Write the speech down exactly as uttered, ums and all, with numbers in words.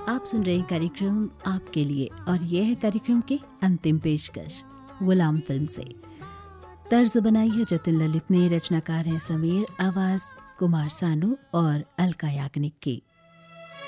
आप सुन रहे हैं कार्यक्रम आपके लिए और यह है कार्यक्रम के अंतिम पेशकश गुलाम फिल्म से। तर्ज बनाई है जतिन ललित ने, रचनाकार हैं समीर, आवाज कुमार सानू और अलका याग्निक की।